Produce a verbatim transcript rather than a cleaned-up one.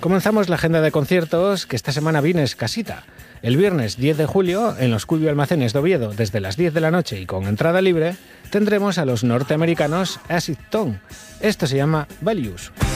Comenzamos la agenda de conciertos, que esta semana viene escasita. El viernes diez de julio, en los Cubio Almacenes de Oviedo, desde las diez de la noche y con entrada libre, tendremos a los norteamericanos Acid Tongue. Esto se llama Values.